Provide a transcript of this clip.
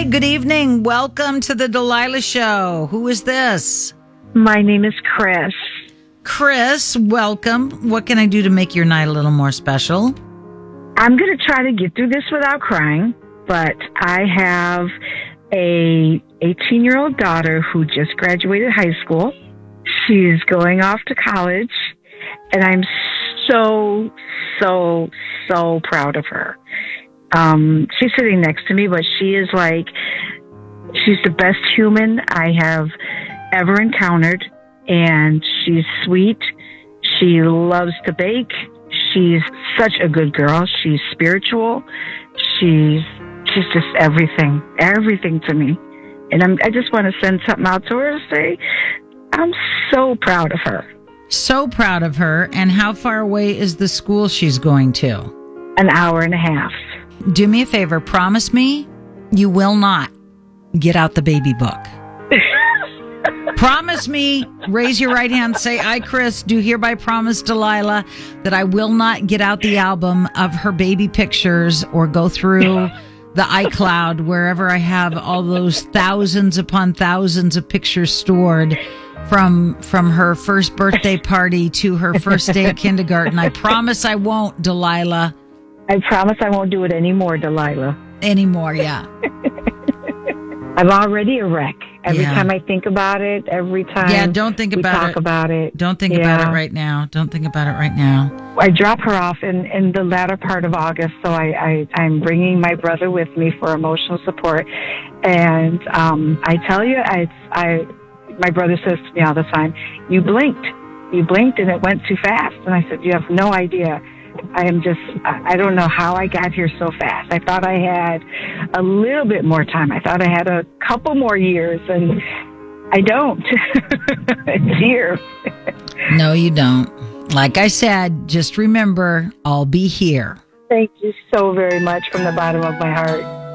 good evening. Welcome to the Delilah Show. Who is this? My name is Chris. Chris, welcome. What can I do to make your night a little more special? I'm going to try to get through this without crying, but I have a 18-year-old daughter who just graduated high school. She's going off to college, and I'm so proud of her. She's sitting next to me, but she's the best human I have ever encountered, and she's sweet. She loves to bake. She's such a good girl. She's spiritual. She's just everything to me. And I just want to send something out to her to say, I'm so proud of her. So proud of her. And how far away is the school she's going to? An hour and a half. Do me a favor. Promise me you will not get out the baby book. Promise me, raise your right hand, say, I, Chris, do hereby promise Delilah that I will not get out the album of her baby pictures or go through the iCloud, wherever I have all those thousands upon thousands of pictures stored from her first birthday party to her first day of kindergarten. I promise I won't, Delilah. I promise I won't do it anymore, Delilah. Anymore, yeah. I'm already a wreck. Every time I think about it, every time don't think we about talk it. about it. Don't think about it right now. Don't think about it right now. I drop her off in the latter part of August, so I'm bringing my brother with me for emotional support. And I tell you, my brother says to me all the time, you blinked and it went too fast. And I said, you have no idea. I don't know how I got here so fast. I thought I had a little bit more time. I thought I had a couple more years, and I don't. It's here. No, you don't. Like I said, just remember, I'll be here. Thank you so very much from the bottom of my heart.